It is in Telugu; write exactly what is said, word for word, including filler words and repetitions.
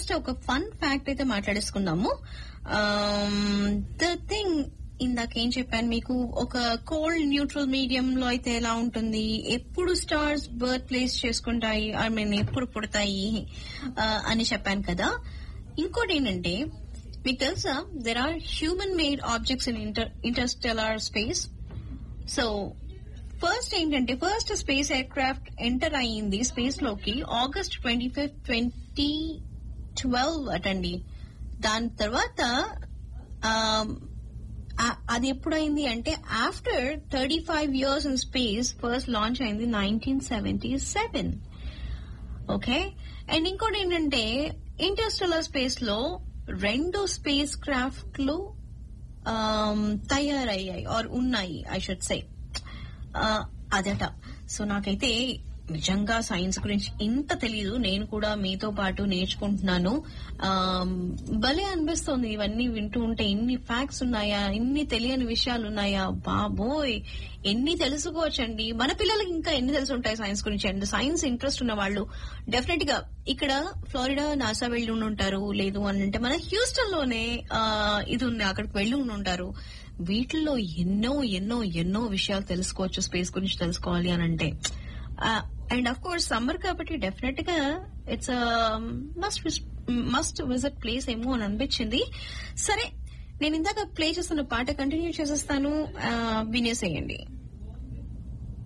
ఫస్ట్ ఒక ఫన్ ఫ్యాక్ట్ అయితే మాట్లాడేసుకుందాము. ద థింగ్ ఇందాక ఏం చెప్పాను మీకు, ఒక కోల్డ్ న్యూట్రల్ మీడియం లో అయితే ఎలా ఉంటుంది, ఎప్పుడు స్టార్స్ బర్త్ ప్లేస్ చేసుకుంటాయి, ఐ మీన్ ఎప్పుడు పుడతాయి అని చెప్పాను కదా. ఇంకోటి ఏంటంటే మీకు తెలుసా, there are human made objects in inter ఇంటర్స్టెలార్ space. So first ఏంటంటే first space air craft enter అయ్యింది స్పేస్ లోకి August twenty fifth twenty twelve అటండి. దాని తర్వాత అది ఎప్పుడైంది అంటే after thirty five years in space first launch అయింది nineteen seventy seven. Okay, and ఇంకోటి ఏంటంటే ఇంటర్స్టెల్లర్ స్పేస్ లో రెండు స్పేస్ క్రాఫ్ట్లు తయారయ్యాయి ఆర్ ఉన్నాయి ఐ షుడ్ సే అదట. సో నాకైతే నిజంగా సైన్స్ గురించి ఇంత తెలీదు, నేను కూడా మీతో పాటు నేర్చుకుంటున్నాను. భలే అనిపిస్తుంది ఇవన్నీ వింటూ ఉంటే, ఇన్ని ఫ్యాక్ట్స్ ఉన్నాయా, ఇన్ని తెలియని విషయాలు ఉన్నాయా, బాబోయ్ ఎన్ని తెలుసుకోవచ్చండి. మన పిల్లలకి ఇంకా ఎన్ని తెలిసి ఉంటాయి సైన్స్ గురించి. అండ్ సైన్స్ ఇంట్రెస్ట్ ఉన్న వాళ్ళు డెఫినెట్ గా ఇక్కడ ఫ్లోరిడా నాసా వెళ్లి ఉండి ఉంటారు, లేదు అని అంటే మన హ్యూస్టన్ లోనే ఇది ఉంది, అక్కడికి వెళ్లి ఉండి ఉంటారు. వీటిల్లో ఎన్నో ఎన్నో ఎన్నో విషయాలు తెలుసుకోవచ్చు స్పేస్ గురించి తెలుసుకోవాలి అని అంటే. అండ్ అఫ్ కోర్స్ సమ్మర్ కాబట్టి డెఫినెట్ గా it's must must visit place ఏమో అని అనిపించింది. సరే, నేను ఇందాక ప్లే చేస్తున్న పాట కంటిన్యూ చేసేస్తాను, వినేసేయండి.